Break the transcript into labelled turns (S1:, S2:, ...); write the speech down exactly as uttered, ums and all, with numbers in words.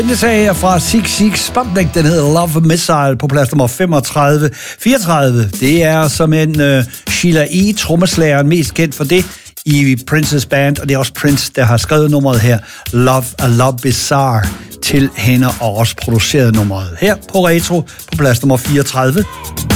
S1: Den sag er fra Sigue Sigue Sputnik, den hedder Love Missile på plads nummer femogtredive. fireogtredive, det er som en uh, Sheila E., trommeslageren, mest kendt for det i Prince's Band, og det er også Prince, der har skrevet nummeret her, Love a Love Bizarre, til hende og også produceret nummeret her på Retro på plads nummer fireogtredive.